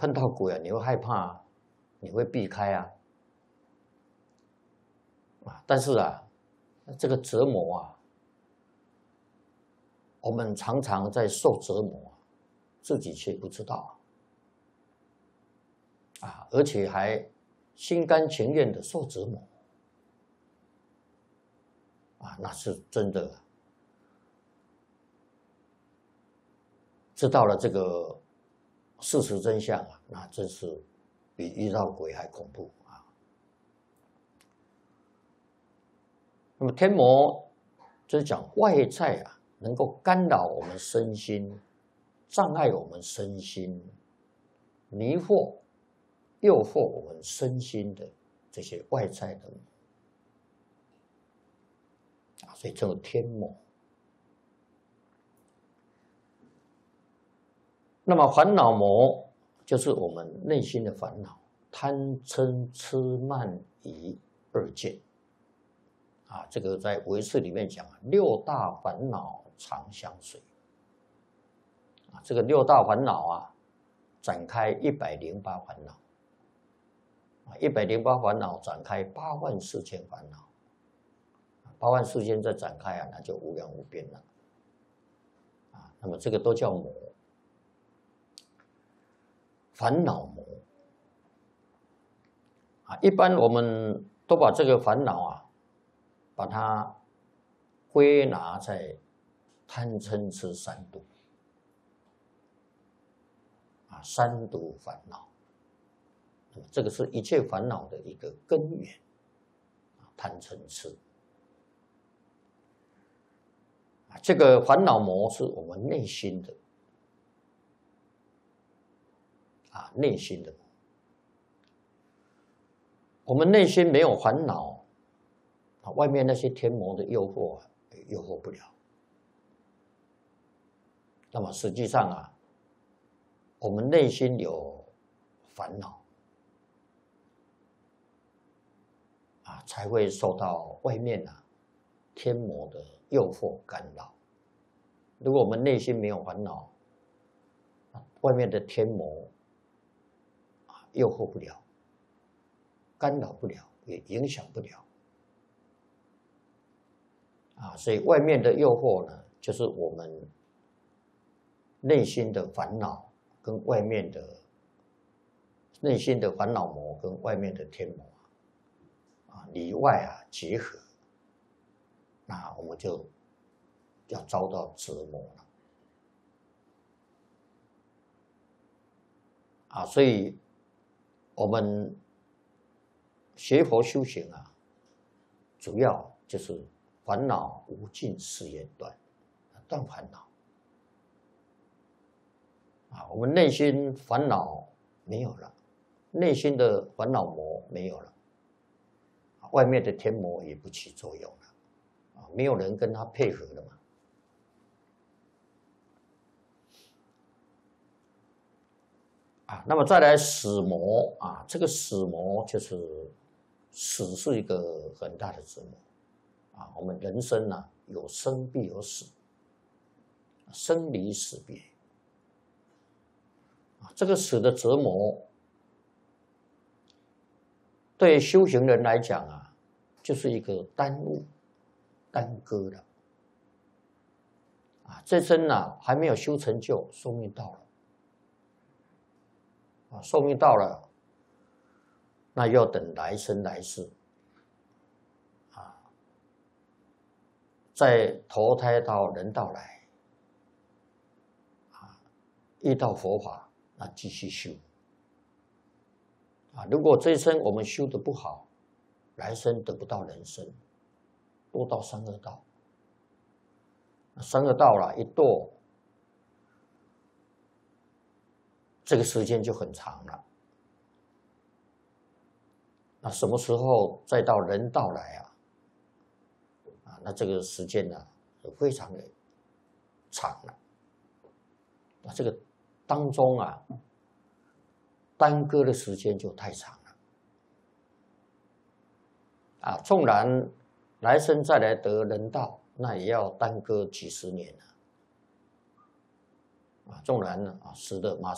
碰到鬼啊，你会害怕，你会避开啊，但是啊，这个折磨啊，我们常常在受折磨，自己却不知道啊，而且还心甘情愿的受折磨啊，那是真的。知道了这个事实真相啊，那真是比遇到鬼还恐怖啊。那么天魔就是讲外在啊，能够干扰我们身心，障碍我们身心，迷惑、诱惑我们身心的这些外在的啊，所以叫天魔。那么烦恼魔就是我们内心的烦恼，贪嗔痴慢疑二见啊，这个在唯识里面讲六大烦恼常相随啊，这个六大烦恼啊，展开108烦恼啊，108烦恼展开84000烦恼，84000再展开啊，那就无量无边了啊。那么这个都叫魔。烦恼魔啊，一般我们都把这个烦恼啊，把它归纳在贪嗔痴三毒啊，三毒烦恼。这个是一切烦恼的一个根源啊，贪嗔痴啊，这个烦恼魔是我们内心的。啊，内心的，我们内心没有烦恼，啊，外面那些天魔的诱惑啊，诱惑不了。那么实际上啊，我们内心有烦恼，啊，才会受到外面啊天魔的诱惑干扰。如果我们内心没有烦恼，外面的天魔诱惑不了，干扰不了，也影响不了啊！所以外面的诱惑呢，就是我们内心的烦恼跟外面的内心的烦恼魔跟外面的天魔啊，里外啊结合，那我们就要遭到折磨了啊！所以我们学佛修行啊，主要就是烦恼无尽誓言断，断烦恼啊。我们内心烦恼没有了，内心的烦恼魔没有了，外面的天魔也不起作用了啊，没有人跟他配合了嘛。啊，那么再来死魔啊，这个死魔就是死是一个很大的折磨啊。我们人生啊，有生必有死，生离死别啊，这个死的折磨，对修行人来讲啊，就是一个耽误、耽搁了啊。这生啊还没有修成就，寿命到了。啊，寿命到了，那要等来生来世，啊，再投胎到人道来，啊，遇到佛法，那继续修，啊，如果这一生我们修得不好，来生得不到人生，堕到三恶道，三恶道了，一堕。这个时间就很长了，那什么时候再到人道来啊？那这个时间呢，非常的长了。那这个当中啊，耽搁的时间就太长了。啊，纵然来生再来得人道，那也要耽搁几十年了。啊，纵然呢啊死的马